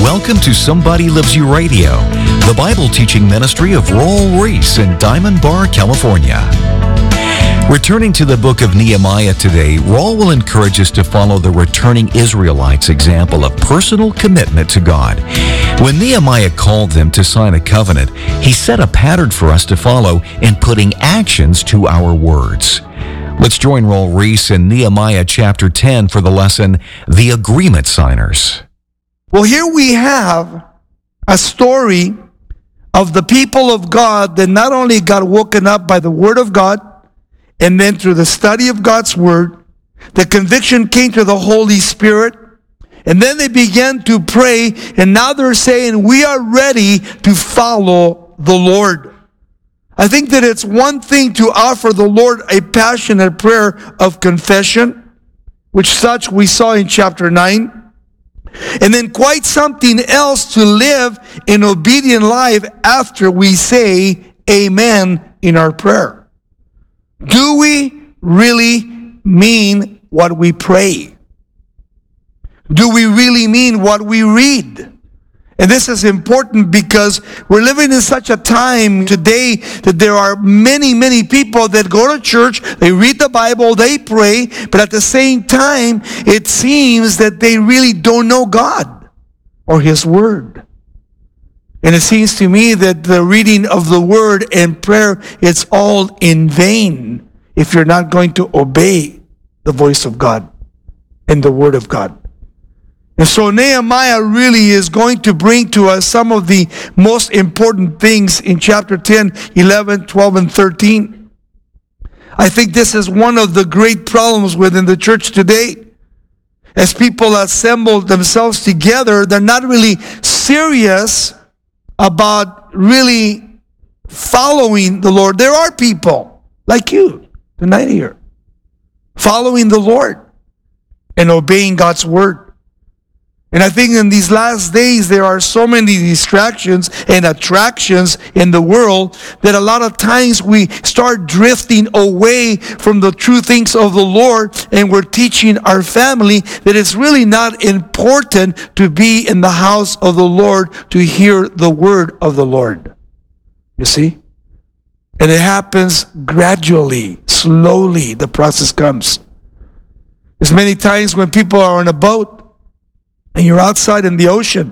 Welcome to Somebody Loves You Radio, the Bible teaching ministry of Roel Reese in Diamond Bar, California. Returning to the book of Nehemiah today, Roel will encourage us to follow the returning Israelites' example of personal commitment to God. When Nehemiah called them to sign a covenant, he set a pattern for us to follow in putting actions to our words. Let's join Roel Reese in Nehemiah chapter 10 for the lesson, The Agreement Signers. Well, here we have a story of the people of God that not only got woken up by the Word of God, and then through the study of God's Word, the conviction came to the Holy Spirit, and then they began to pray, and now they're saying, we are ready to follow the Lord. I think that it's one thing to offer the Lord a passionate prayer of confession, which such we saw in chapter 9. And then quite something else to live an obedient life after we say amen in our prayer. Do we really mean what we pray? Do we really mean what we read? And this is important because we're living in such a time today that there are many, many people that go to church, they read the Bible, they pray, but at the same time, it seems that they really don't know God or His Word. And it seems to me that the reading of the Word and prayer, it's all in vain if you're not going to obey the voice of God and the Word of God. And so Nehemiah really is going to bring to us some of the most important things in chapter 10, 11, 12, and 13. I think this is one of the great problems within the church today. As people assemble themselves together, they're not really serious about really following the Lord. There are people like you tonight here, following the Lord and obeying God's Word. And I think in these last days, there are so many distractions and attractions in the world that a lot of times we start drifting away from the true things of the Lord, and we're teaching our family that it's really not important to be in the house of the Lord to hear the word of the Lord. You see? And it happens gradually, slowly, the process comes. There's many times when people are on a boat, and you're outside in the ocean.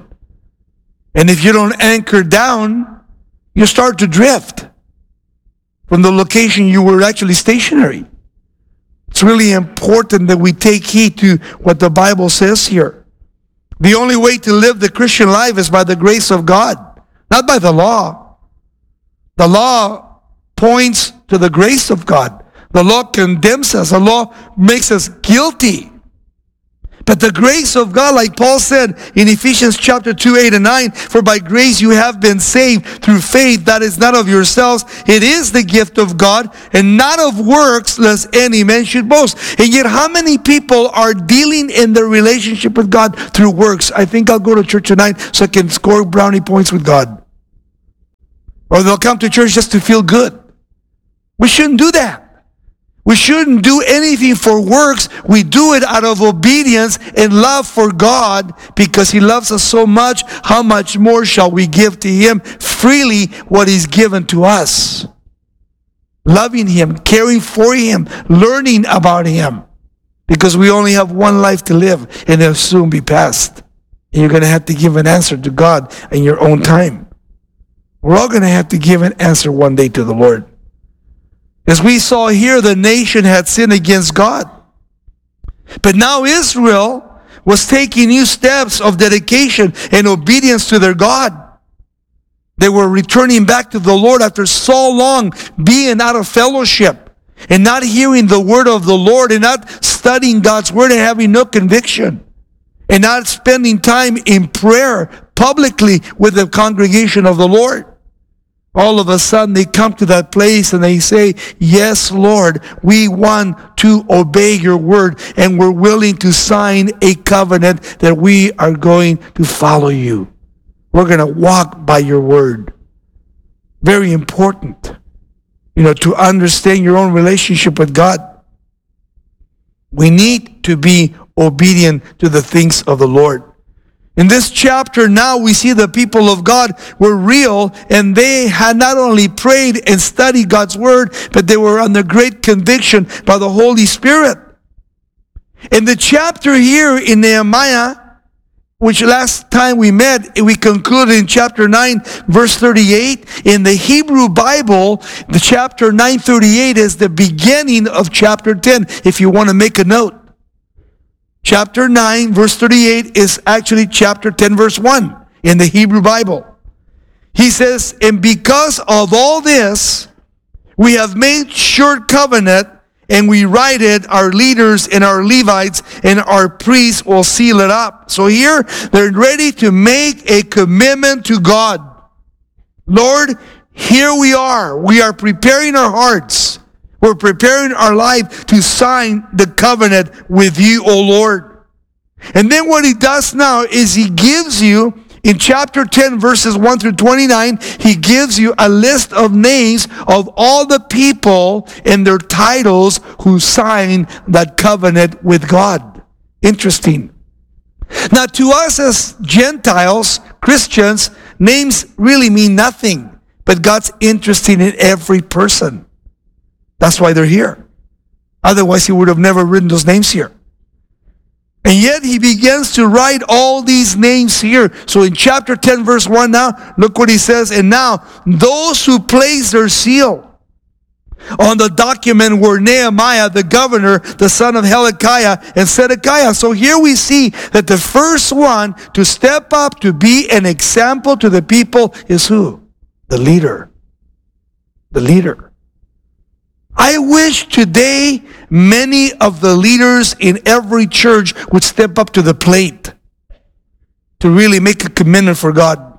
And if you don't anchor down, you start to drift from the location you were actually stationary. It's really important that we take heed to what the Bible says here. The only way to live the Christian life is by the grace of God, not by the law. The law points to the grace of God. The law condemns us. The law makes us guilty. But the grace of God, like Paul said in Ephesians chapter 2, 8 and 9, for by grace you have been saved through faith, that is not of yourselves. It is the gift of God, and not of works, lest any man should boast. And yet how many people are dealing in their relationship with God through works? I think I'll go to church tonight so I can score brownie points with God. Or they'll come to church just to feel good. We shouldn't do that. We shouldn't do anything for works. We do it out of obedience and love for God because He loves us so much. How much more shall we give to Him freely what He's given to us? Loving Him, caring for Him, learning about Him. Because we only have one life to live and it'll soon be past. And you're going to have to give an answer to God in your own time. We're all going to have to give an answer one day to the Lord. As we saw here, the nation had sinned against God. But now Israel was taking new steps of dedication and obedience to their God. They were returning back to the Lord after so long being out of fellowship and not hearing the word of the Lord and not studying God's word and having no conviction and not spending time in prayer publicly with the congregation of the Lord. All of a sudden they come to that place and they say, yes, Lord, we want to obey your word and we're willing to sign a covenant that we are going to follow you. We're going to walk by your word. Very important, to understand your own relationship with God. We need to be obedient to the things of the Lord. In this chapter now we see the people of God were real, and they had not only prayed and studied God's word, but they were under great conviction by the Holy Spirit. In the chapter here in Nehemiah, which last time we met, we concluded in chapter 9, verse 38. In the Hebrew Bible, the chapter 9:38 is the beginning of chapter 10, if you want to make a note. Chapter 9, verse 38 is actually chapter 10, verse 1 in the Hebrew Bible. He says, and because of all this, we have made sure covenant, and we write it, our leaders and our Levites and our priests will seal it up. So here, they're ready to make a commitment to God. Lord, here we are. We are preparing our hearts. We're preparing our life to sign the covenant with you, O Lord. And then what he does now is he gives you, in chapter 10, verses 1 through 29, he gives you a list of names of all the people and their titles who signed that covenant with God. Interesting. Now, to us as Gentiles, Christians, names really mean nothing, but God's interested in every person. That's why they're here. Otherwise, he would have never written those names here. And yet he begins to write all these names here. So in chapter 10, verse 1 now, look what he says. And now, those who place their seal on the document were Nehemiah, the governor, the son of Hilkiah, and Zedekiah. So here we see that the first one to step up to be an example to the people is who? The leader. The leader. I wish today many of the leaders in every church would step up to the plate to really make a commitment for God.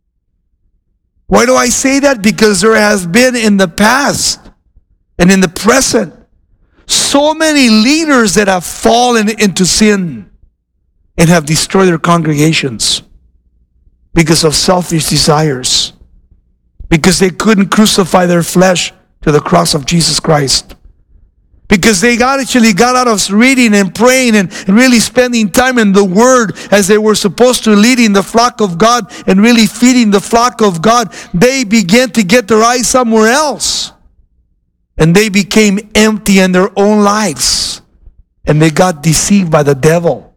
Why do I say that? Because there has been in the past and in the present so many leaders that have fallen into sin and have destroyed their congregations because of selfish desires, because they couldn't crucify their flesh to the cross of Jesus Christ. Because they actually got out of reading and praying and really spending time in the Word as they were supposed to, leading the flock of God and really feeding the flock of God. They began to get their eyes somewhere else. And they became empty in their own lives. And they got deceived by the devil.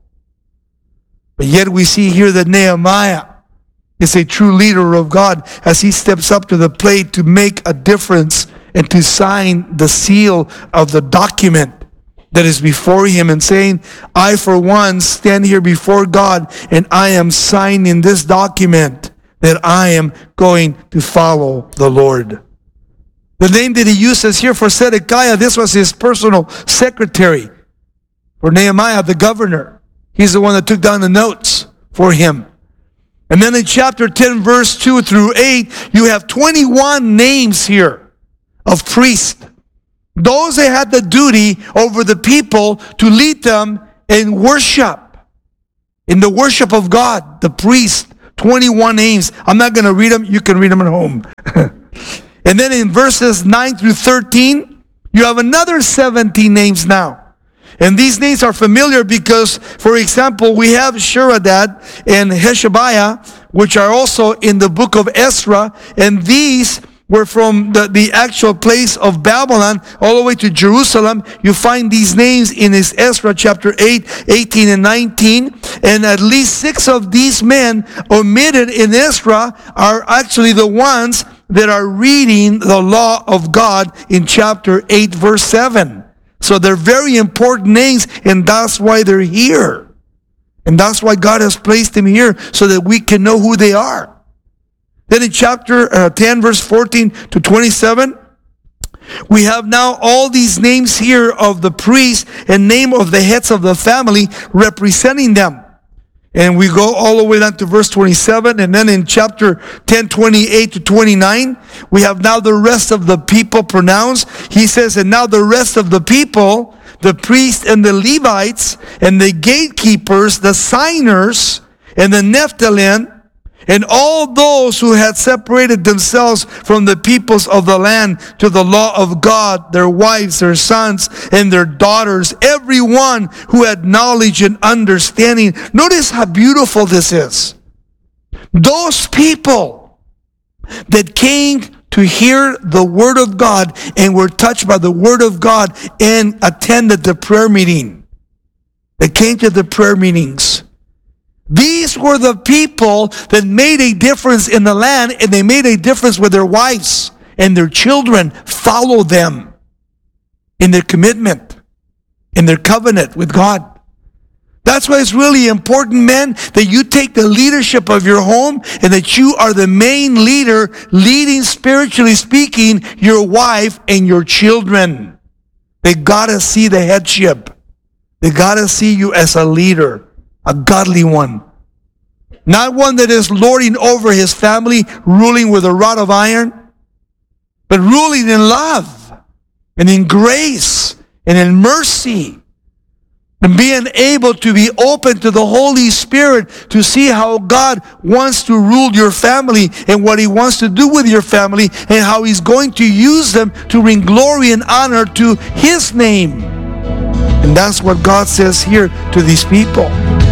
But yet we see here that Nehemiah is a true leader of God as he steps up to the plate to make a difference and to sign the seal of the document that is before him, and saying, I for one stand here before God and I am signing this document that I am going to follow the Lord. The name that he uses here for Zedekiah, this was his personal secretary. For Nehemiah, the governor, he's the one that took down the notes for him. And then in chapter 10, verse 2 through 8, you have 21 names here of priests. Those that had the duty over the people to lead them in worship. In the worship of God, the priest, 21 names. I'm not going to read them. You can read them at home. And then in verses 9 through 13, you have another 17 names now. And these names are familiar because, for example, we have Sheradad and Hashabiah, which are also in the book of Ezra, and these were from the actual place of Babylon all the way to Jerusalem. You find these names in Ezra chapter 8, 18 and 19. And at least 6 of these men omitted in Ezra are actually the ones that are reading the law of God in chapter 8, verse 7. So they're very important names, and that's why they're here. And that's why God has placed them here, so that we can know who they are. Then in chapter 10, verse 14 to 27, we have now all these names here of the priests and name of the heads of the family representing them. And we go all the way down to verse 27. And then in chapter 10, 28 to 29, we have now the rest of the people pronounced. He says, and now the rest of the people, the priests and the Levites and the gatekeepers, the signers and the Nephilim, And all those who had separated themselves from the peoples of the land to the law of God, their wives, their sons, and their daughters, everyone who had knowledge and understanding. Notice how beautiful this is. Those people that came to hear the word of God and were touched by the word of God and attended the prayer meeting. They came to the prayer meetings. These were the people that made a difference in the land, and they made a difference with their wives and their children. Follow them in their commitment, in their covenant with God. That's why it's really important, men, that you take the leadership of your home and that you are the main leader, leading, spiritually speaking, your wife and your children. They gotta see the headship. They gotta see you as a leader, a godly one. Not one that is lording over his family, ruling with a rod of iron, but ruling in love and in grace and in mercy. And being able to be open to the Holy Spirit to see how God wants to rule your family and what He wants to do with your family and how He's going to use them to bring glory and honor to His name. And that's what God says here to these people.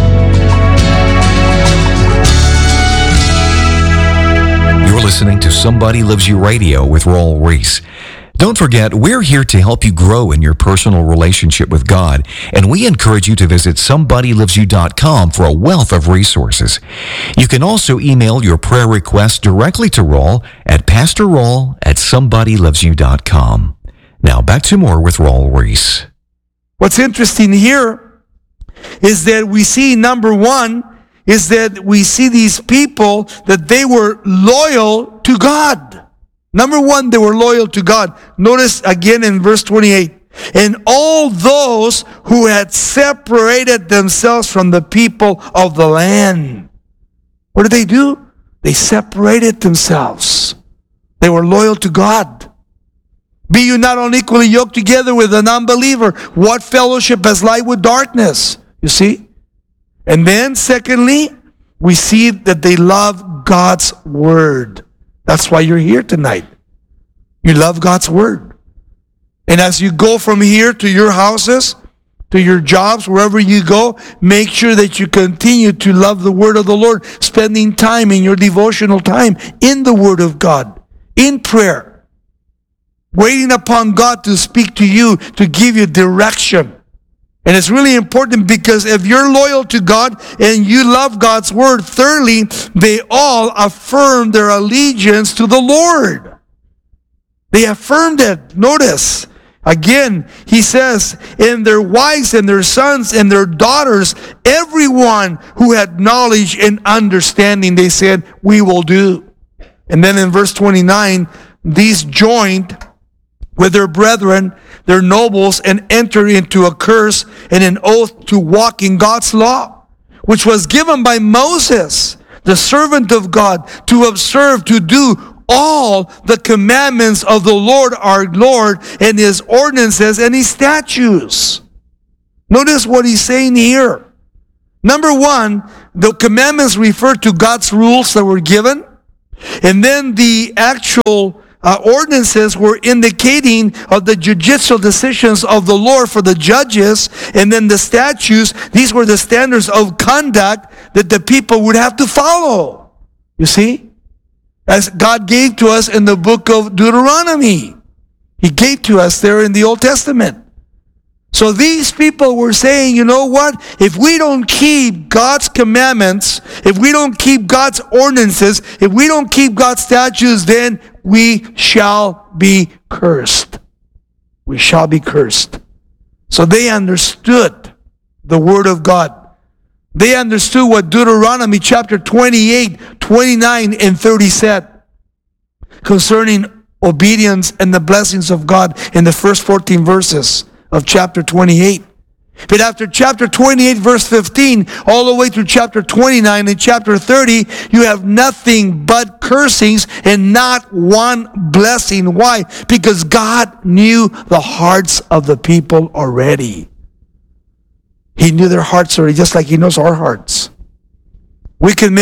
You're listening to Somebody Loves You Radio with Raul Ries. Don't forget, we're here to help you grow in your personal relationship with God, and we encourage you to visit somebodylovesyou.com for a wealth of resources. You can also email your prayer requests directly to Raul at pastorraul@somebodylovesyou.com. Now back to more with Raul Ries. What's interesting here is that we see, number one, is that we see these people that they were loyal to God. Number one, they were loyal to God. Notice again in verse 28. And all those who had separated themselves from the people of the land. What did they do? They separated themselves. They were loyal to God. Be you not unequally yoked together with an unbeliever. What fellowship has light with darkness? You see? And then secondly, we see that they love God's word. That's why you're here tonight. You love God's word. And as you go from here to your houses, to your jobs, wherever you go, make sure that you continue to love the word of the Lord, spending time in your devotional time in the word of God, in prayer, waiting upon God to speak to you, to give you direction. And it's really important because if you're loyal to God and you love God's word, thirdly, they all affirm their allegiance to the Lord. They affirmed it. Notice, again, he says, and their wives and their sons and their daughters, everyone who had knowledge and understanding, they said, we will do. And then in verse 29, these joined with their brethren, their nobles, and enter into a curse and an oath to walk in God's law, which was given by Moses, the servant of God, to observe, to do all the commandments of the Lord our Lord, and His ordinances and His statutes. Notice what he's saying here. Number one, the commandments refer to God's rules that were given, and then the actual ordinances were indicating of the judicial decisions of the Lord for the judges, and then the statutes, these were the standards of conduct that the people would have to follow. You see? As God gave to us in the book of Deuteronomy. He gave to us there in the Old Testament. So these people were saying, you know what? If we don't keep God's commandments, if we don't keep God's ordinances, if we don't keep God's statutes, then we shall be cursed. We shall be cursed. So they understood the word of God. They understood what Deuteronomy chapter 28, 29, and 30 said concerning obedience and the blessings of God in the first 14 verses of chapter 28. But after chapter 28, verse 15, all the way through chapter 29 and chapter 30, you have nothing but cursings and not one blessing. Why? Because God knew the hearts of the people already. He knew their hearts already, just like He knows our hearts. We can make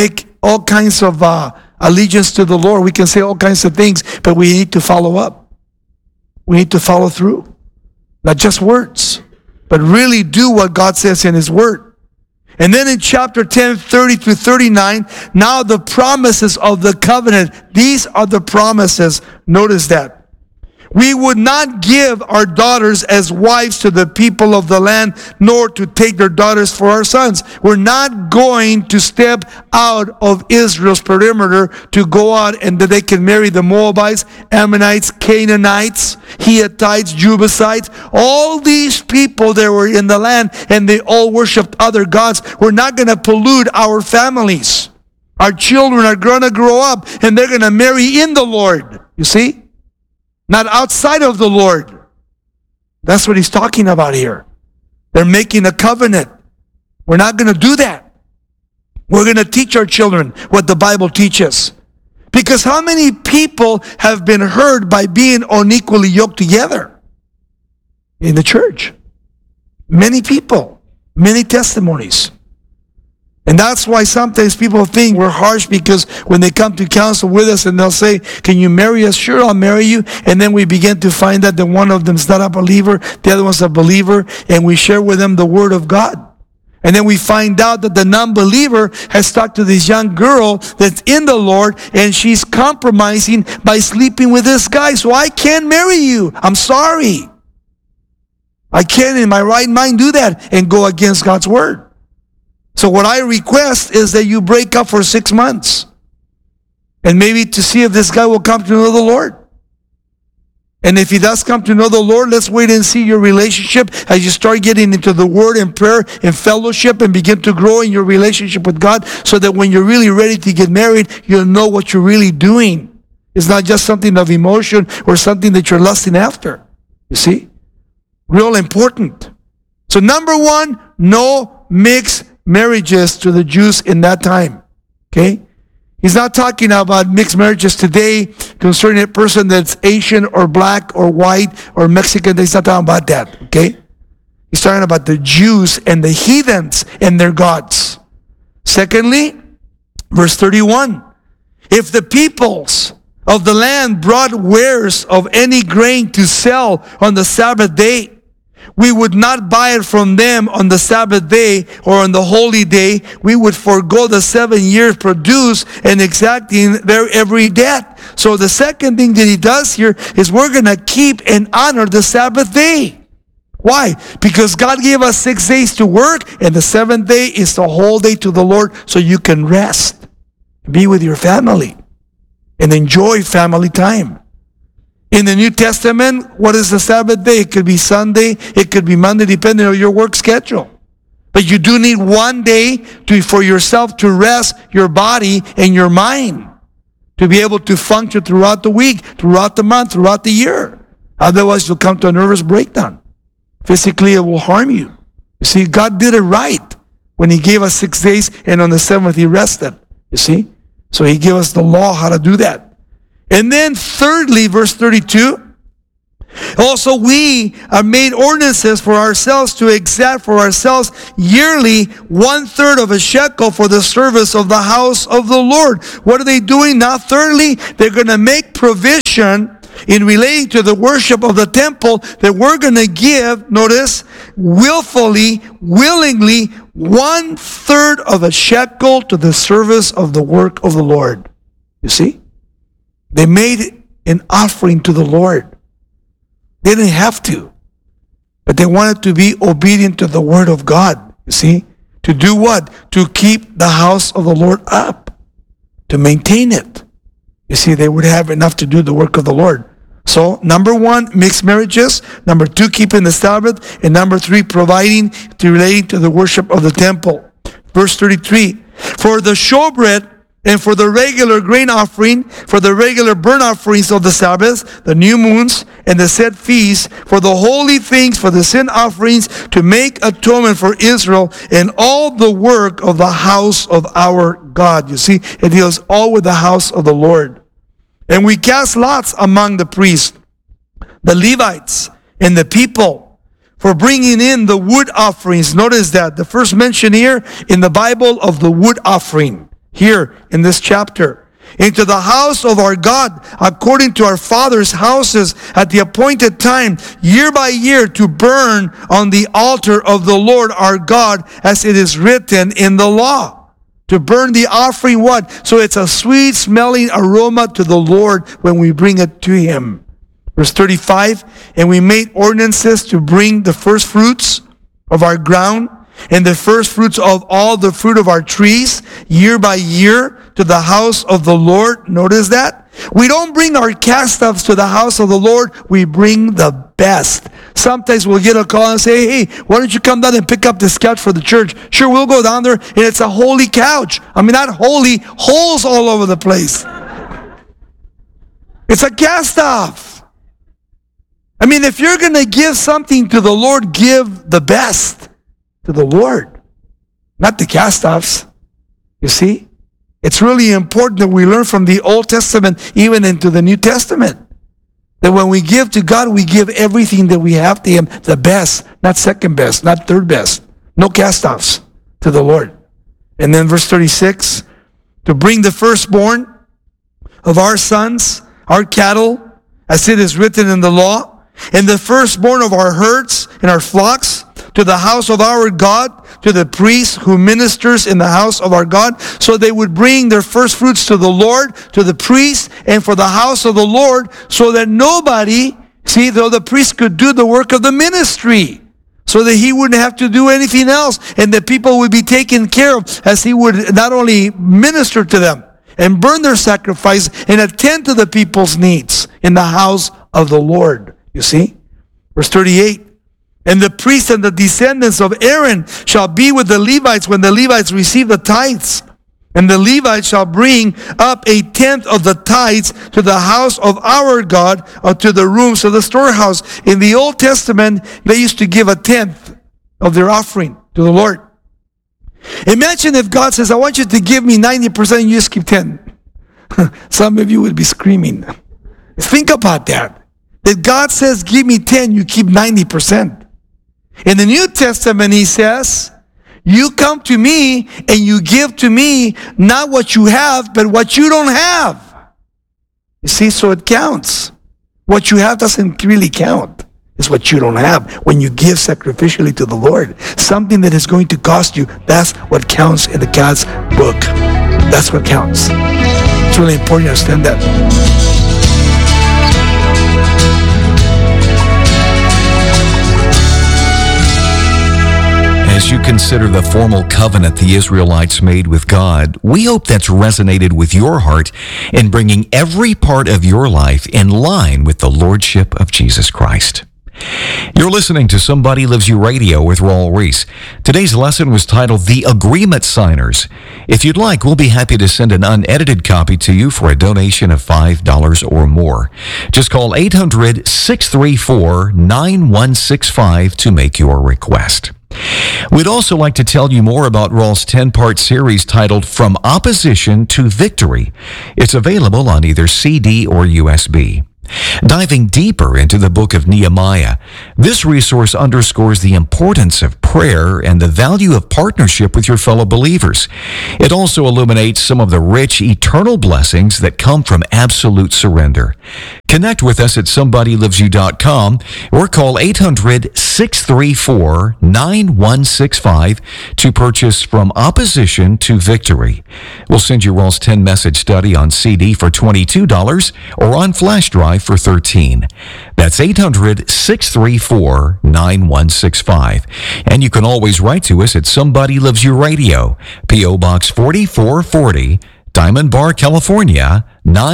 all kinds of allegiance to the Lord. We can say all kinds of things, but we need to follow up. We need to follow through. Not just words, but really do what God says in His Word. And then in chapter 10, 30 through 39, now the promises of the covenant. These are the promises. Notice that. We would not give our daughters as wives to the people of the land, nor to take their daughters for our sons. We're not going to step out of Israel's perimeter to go out and that they can marry the Moabites, Ammonites, Canaanites, Hittites, Jebusites. All these people that were in the land and they all worshiped other gods. We're not going to pollute our families. Our children are going to grow up and they're going to marry in the Lord. You see? Not outside of the Lord. That's what he's talking about here. They're making a covenant. We're not going to do that. We're going to teach our children what the Bible teaches. Because how many people have been hurt by being unequally yoked together in the church? Many people. Many testimonies. And that's why sometimes people think we're harsh, because when they come to counsel with us and they'll say, can you marry us? Sure, I'll marry you. And then we begin to find out that one of them's not a believer, the other one's a believer, and we share with them the Word of God. And then we find out that the non-believer has talked to this young girl that's in the Lord, and she's compromising by sleeping with this guy. So I can't marry you. I'm sorry. I can't in my right mind do that and go against God's Word. So what I request is that you break up for 6 months. And maybe to see if this guy will come to know the Lord. And if he does come to know the Lord, let's wait and see your relationship as you start getting into the Word and prayer and fellowship and begin to grow in your relationship with God, so that when you're really ready to get married, you'll know what you're really doing. It's not just something of emotion or something that you're lusting after. You see? Real important. So number one, no mixed marriages to the Jews in that time. Okay? He's not talking about mixed marriages today concerning a person that's Asian or black or white or Mexican. He's not talking about that. Okay? He's talking about the Jews and the heathens and their gods. Secondly, verse 31. If the peoples of the land brought wares of any grain to sell on the Sabbath day, we would not buy it from them on the Sabbath day or on the holy day. We would forego the 7 years produce and exacting their every debt. So the second thing that he does here is we're going to keep and honor the Sabbath day. Why? Because God gave us 6 days to work, and the 7th day is the whole day to the Lord, so you can rest, be with your family, and enjoy family time. In the New Testament, what is the Sabbath day? It could be Sunday, it could be Monday, depending on your work schedule. But you do need 1 day for yourself to rest your body and your mind, to be able to function throughout the week, throughout the month, throughout the year. Otherwise, you'll come to a nervous breakdown. Physically, it will harm you. You see, God did it right when He gave us 6 days, and on the 7th He rested. You see? So He gave us the law how to do that. And then thirdly, verse 32, also we are made ordinances for ourselves to exact for ourselves yearly 1/3 of a shekel for the service of the house of the Lord. What are they doing now? Thirdly, they're going to make provision in relating to the worship of the temple that we're going to give, notice, willingly, 1/3 of a shekel to the service of the work of the Lord. You see? They made an offering to the Lord. They didn't have to. But they wanted to be obedient to the Word of God. You see? To do what? To keep the house of the Lord up. To maintain it. You see, they would have enough to do the work of the Lord. So, number one, mixed marriages. Number two, keeping the Sabbath. And number three, providing relating to the worship of the temple. Verse 33. For the showbread and for the regular grain offering, for the regular burnt offerings of the Sabbath, the new moons, and the set feasts, for the holy things, for the sin offerings, to make atonement for Israel, and all the work of the house of our God. You see, it deals all with the house of the Lord. And we cast lots among the priests, the Levites, and the people, for bringing in the wood offerings. Notice that the first mention here in the Bible of the wood offering. here in this chapter. Into the house of our God, according to our fathers' houses, at the appointed time, year by year, to burn on the altar of the Lord our God, as it is written in the law. To burn the offering what? So it's a sweet smelling aroma to the Lord when we bring it to Him. Verse 35, and we made ordinances to bring the first fruits of our ground and the first fruits of all the fruit of our trees, year by year, to the house of the Lord. Notice that? We don't bring our cast-offs to the house of the Lord. We bring the best. Sometimes we'll get a call and say, hey, why don't you come down and pick up this couch for the church? Sure, we'll go down there, and it's a holy couch. I mean, not holy, holes all over the place. It's a cast-off. I mean, if you're going to give something to the Lord, give the best to the Lord, not the cast-offs. You see? It's really important that we learn from the Old Testament even into the New Testament. That when we give to God, we give everything that we have to Him, the best, not second best, not third best. No cast-offs to the Lord. And then verse 36, to bring the firstborn of our sons, our cattle, as it is written in the law, and the firstborn of our herds and our flocks, to the house of our God, to the priest who ministers in the house of our God. So they would bring their first fruits to the Lord, to the priest, and for the house of the Lord, so that nobody, see, though the priest could do the work of the ministry, so that he wouldn't have to do anything else, and that people would be taken care of as he would not only minister to them and burn their sacrifice and attend to the people's needs in the house of the Lord. You see? Verse 38. And the priests and the descendants of Aaron shall be with the Levites when the Levites receive the tithes. And the Levites shall bring up 1/10 of the tithes to the house of our God, or to the rooms of the storehouse. In the Old Testament, they used to give 1/10 of their offering to the Lord. Imagine if God says, I want you to give me 90% and you just keep 10. Some of you would be screaming. Think about that. That God says, give me 10, you keep 90%. In the New Testament, He says, you come to me and you give to me not what you have, but what you don't have. You see, so it counts. What you have doesn't really count. It's what you don't have. When you give sacrificially to the Lord, something that is going to cost you, that's what counts in the God's book. That's what counts. It's really important to understand that. As you consider the formal covenant the Israelites made with God, we hope that's resonated with your heart in bringing every part of your life in line with the Lordship of Jesus Christ. You're listening to Somebody Loves You Radio with Raul Ries. Today's lesson was titled The Agreement Signers. If you'd like, we'll be happy to send an unedited copy to you for a donation of $5 or more. Just call 800-634-9165 to make your request. We'd also like to tell you more about Raul's 10-part series titled From Opposition to Victory. It's available on either CD or USB. Diving deeper into the book of Nehemiah, this resource underscores the importance of prayer and the value of partnership with your fellow believers. It also illuminates some of the rich, eternal blessings that come from absolute surrender. Connect with us at SomebodyLovesYou.com or call 800-634-9165 to purchase From Opposition to Victory. We'll send you Raul's 10-message study on CD for $22 or on flash drive for $13. That's 800-634-9165. And you can always write to us at Somebody Loves You Radio, P.O. Box 4440, Diamond Bar, California,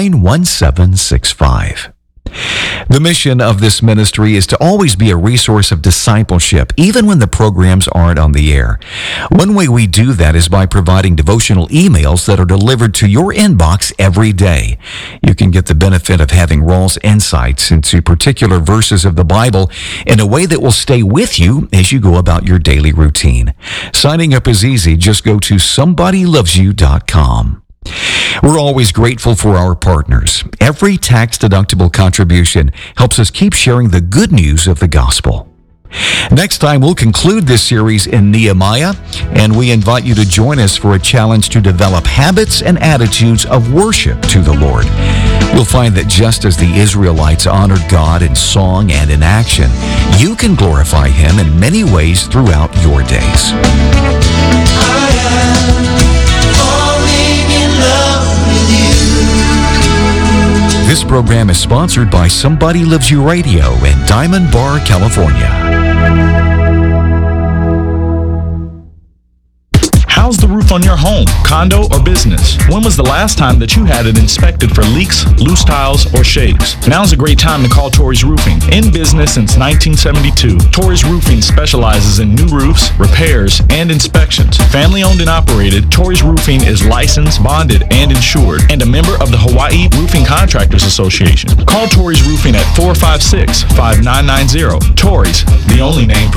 91765. The mission of this ministry is to always be a resource of discipleship, even when the programs aren't on the air. One way we do that is by providing devotional emails that are delivered to your inbox every day. You can get the benefit of having Raul's insights into particular verses of the Bible in a way that will stay with you as you go about your daily routine. Signing up is easy. Just go to SomebodyLovesYou.com. We're always grateful for our partners. Every tax-deductible contribution helps us keep sharing the good news of the gospel. Next time, we'll conclude this series in Nehemiah, and we invite you to join us for a challenge to develop habits and attitudes of worship to the Lord. You'll find that just as the Israelites honored God in song and in action, you can glorify Him in many ways throughout your days. I am falling in love with you. This program is sponsored by Somebody Loves You Radio in Diamond Bar, California. How's the roof on your home, condo, or business? When was the last time that you had it inspected for leaks, loose tiles, or shakes? Now's a great time to call Torrey's Roofing. In business since 1972, Torrey's Roofing specializes in new roofs, repairs, and inspections. Family owned and operated, Torrey's Roofing is licensed, bonded, and insured, and a member of the Hawaii Roofing Contractors Association. Call Torrey's Roofing at 456-5990. Torrey's, the only name for